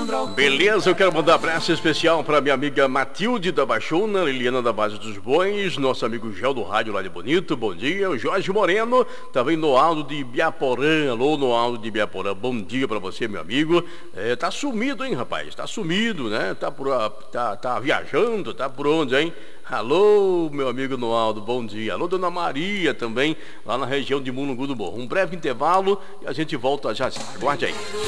Beleza, eu quero mandar um abraço especial para minha amiga Matilde da Baixona, Liliana da Base dos Bois, nosso amigo Gel do Rádio lá de Bonito, bom dia, o Jorge Moreno, também Noaldo de Ibiaporã, alô Noaldo de Ibiaporã, bom dia para você, meu amigo. Tá sumido, hein, rapaz, tá sumido, né, tá viajando, tá por onde, hein? Alô, meu amigo Noaldo, bom dia. Alô, Dona Maria também, lá na região de Mulungu do Morro. Um breve intervalo e a gente volta já. Aguarde aí.